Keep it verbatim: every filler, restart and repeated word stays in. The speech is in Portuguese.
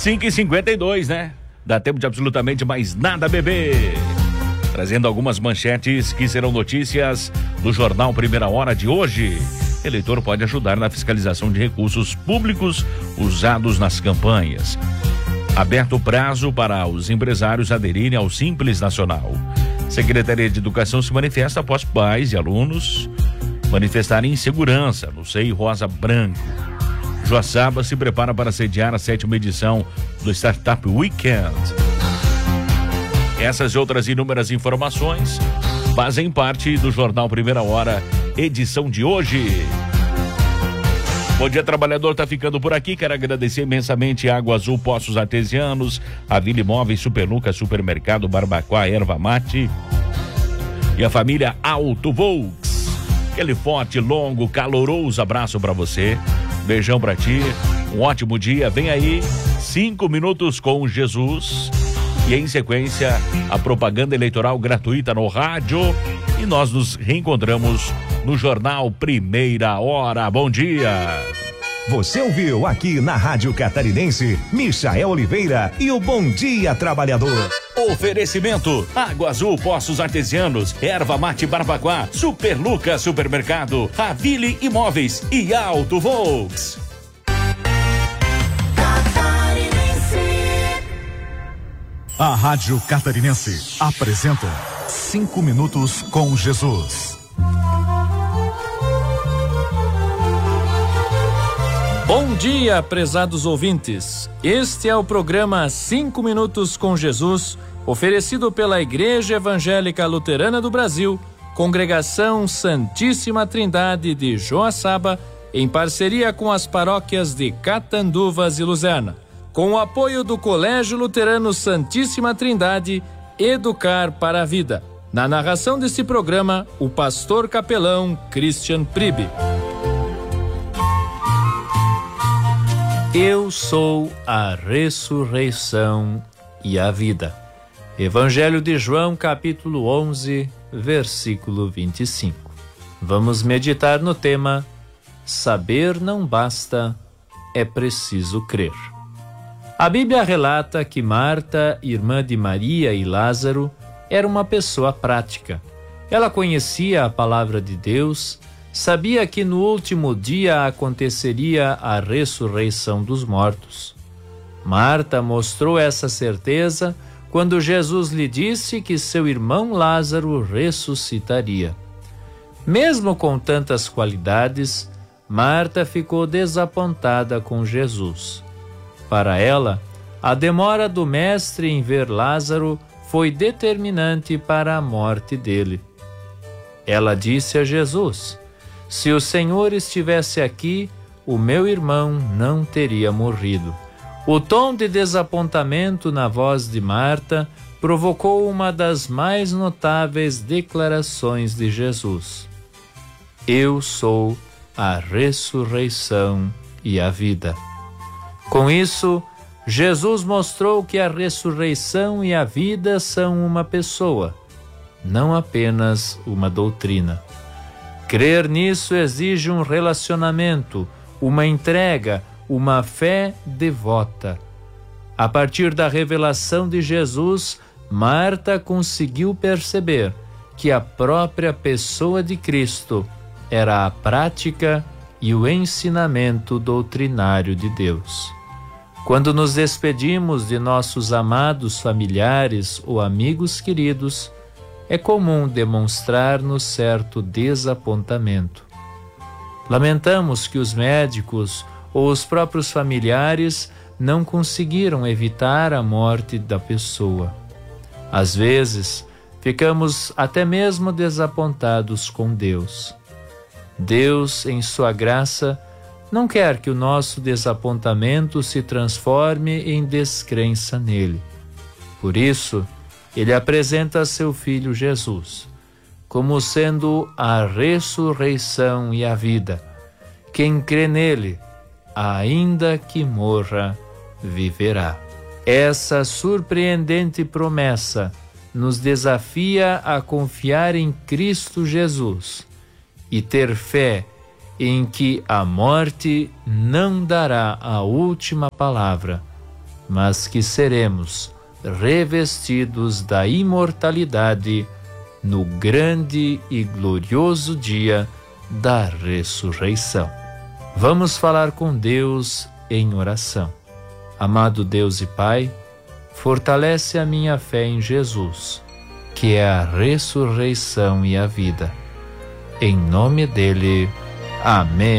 cinco e cinquenta e dois, né? Dá tempo de absolutamente mais nada, bebê. Trazendo algumas manchetes que serão notícias do Jornal Primeira Hora de hoje. Eleitor pode ajudar na fiscalização de recursos públicos usados nas campanhas. Aberto o prazo para os empresários aderirem ao Simples Nacional. Secretaria de Educação se manifesta após pais e alunos manifestarem insegurança no S E I Rosa Branco. Joaçaba se prepara para sediar a sétima edição do Startup Weekend. Essas e outras inúmeras informações fazem parte do Jornal Primeira Hora, edição de hoje. Bom dia, trabalhador, tá ficando por aqui. Quero agradecer imensamente a Água Azul Poços Artesianos, a Vila Imóveis, Superluca, Supermercado, Barbacoa, Erva Mate e a família Auto Volks. Aquele forte, longo, caloroso abraço para você. Beijão pra ti. Um ótimo dia. Vem aí, cinco minutos com Jesus. E em sequência, a propaganda eleitoral gratuita no rádio. E nós nos reencontramos no Jornal Primeira Hora. Bom dia. Você ouviu aqui na Rádio Catarinense, Michael Oliveira e o Bom Dia Trabalhador. Oferecimento: Água Azul Poços Artesianos, Erva Mate Barbacoa, Superluca Supermercado, Avile Imóveis e Auto Volks. A Rádio Catarinense apresenta Cinco Minutos com Jesus. Bom dia, prezados ouvintes. Este é o programa Cinco Minutos com Jesus, oferecido pela Igreja Evangélica Luterana do Brasil, Congregação Santíssima Trindade de Joaçaba, em parceria com as paróquias de Catanduvas e Luzerna. Com o apoio do Colégio Luterano Santíssima Trindade, Educar para a Vida. Na narração deste programa, o pastor capelão Christian Pribe. Eu sou a ressurreição e a vida. Evangelho de João, capítulo onze, versículo vinte e cinco. Vamos meditar no tema: saber não basta, é preciso crer. A Bíblia relata que Marta, irmã de Maria e Lázaro, era uma pessoa prática. Ela conhecia a palavra de Deus, sabia que no último dia aconteceria a ressurreição dos mortos. Marta mostrou essa certeza quando Jesus lhe disse que seu irmão Lázaro ressuscitaria. Mesmo com tantas qualidades, Marta ficou desapontada com Jesus. Para ela, a demora do mestre em ver Lázaro foi determinante para a morte dele. Ela disse a Jesus: se o Senhor estivesse aqui, o meu irmão não teria morrido. O tom de desapontamento na voz de Marta provocou uma das mais notáveis declarações de Jesus: eu sou a ressurreição e a vida. Com isso, Jesus mostrou que a ressurreição e a vida são uma pessoa, não apenas uma doutrina. Crer nisso exige um relacionamento, uma entrega, uma fé devota. A partir da revelação de Jesus, Marta conseguiu perceber que a própria pessoa de Cristo era a prática e o ensinamento doutrinário de Deus. Quando nos despedimos de nossos amados familiares ou amigos queridos, é comum demonstrar-nos certo desapontamento. Lamentamos que os médicos ou os próprios familiares não conseguiram evitar a morte da pessoa. Às vezes, ficamos até mesmo desapontados com Deus. Deus, em sua graça, não quer que o nosso desapontamento se transforme em descrença nele. Por isso, ele apresenta seu Filho Jesus como sendo a ressurreição e a vida. Quem crê nele, ainda que morra, viverá. Essa surpreendente promessa nos desafia a confiar em Cristo Jesus e ter fé em que a morte não dará a última palavra, mas que seremos revestidos da imortalidade no grande e glorioso dia da ressurreição. Vamos falar com Deus em oração. Amado Deus e Pai, fortalece a minha fé em Jesus, que é a ressurreição e a vida. Em nome dele, amém.